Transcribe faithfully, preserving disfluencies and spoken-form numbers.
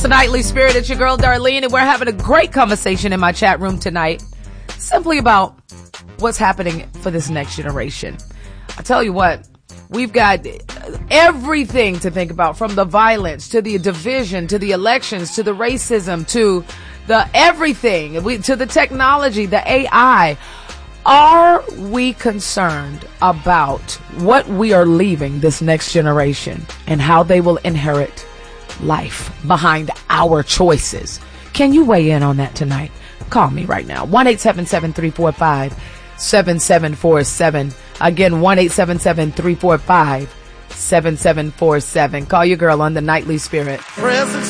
It's the Nightly Spirit. It's your girl Darlene, and we're having a great conversation in my chat room tonight, simply about what's happening for this next generation. I tell you what, we've got everything to think about, from the violence to the division to the elections to the racism to the everything, we, to the technology, the A I. Are we concerned about what we are leaving this next generation and how they will inherit life behind our choices? Can you weigh in on that tonight? Call me right now. one eight seven seven, three four five, seven seven four seven. Again, one eight seven seven, three four five, seven seven four seven. Call your girl on the Nightly Spirit. Presence